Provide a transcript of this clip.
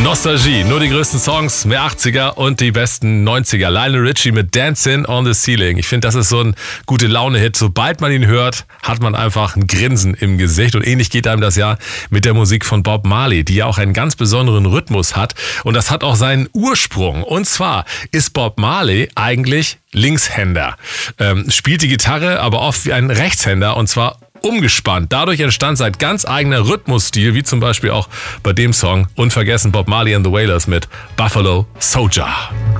Nostalgie, nur die größten Songs, mehr 80er und die besten 90er. Lionel Richie mit Dancing on the Ceiling. Ich finde, das ist so ein gute Laune-Hit. Sobald man ihn hört, hat man einfach ein Grinsen im Gesicht. Und ähnlich geht einem das ja mit der Musik von Bob Marley, die ja auch einen ganz besonderen Rhythmus hat. Und das hat auch seinen Ursprung. Und zwar ist Bob Marley eigentlich Linkshänder. Spielt die Gitarre aber oft wie ein Rechtshänder, und zwar umgespannt. Dadurch entstand sein ganz eigener Rhythmusstil, wie zum Beispiel auch bei dem Song. Unvergessen Bob Marley and the Wailers mit Buffalo Soldier.